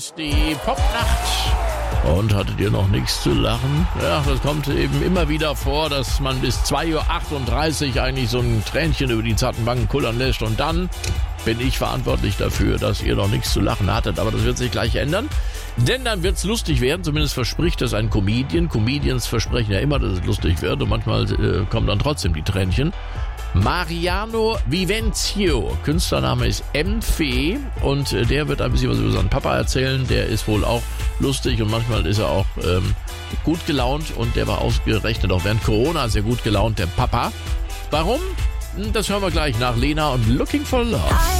ist die Popnacht. Und hattet ihr noch nichts zu lachen? Ja, das kommt eben immer wieder vor, dass man bis 2:38 Uhr eigentlich so ein Tränchen über die zarten Wangen kullern lässt. Und dann bin ich verantwortlich dafür, dass ihr noch nichts zu lachen hattet. Aber das wird sich gleich ändern. Denn dann wird's lustig werden, zumindest verspricht das ein Comedian. Comedians versprechen ja immer, dass es lustig wird. Und manchmal kommen dann trotzdem die Tränchen. Mariano Vivenzio, Künstlername ist Mfe und der wird ein bisschen was über seinen Papa erzählen. Der ist wohl auch lustig und manchmal ist er auch gut gelaunt und der war ausgerechnet auch während Corona sehr gut gelaunt, der Papa. Warum? Das hören wir gleich nach Lena und Looking for Love.